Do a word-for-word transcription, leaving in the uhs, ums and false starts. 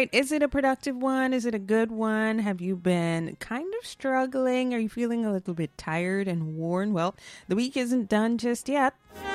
right. Is it a productive one? Is it a good one? Have you been kind of struggling? Are you feeling a little bit tired and worn? Well, the week isn't done just yet.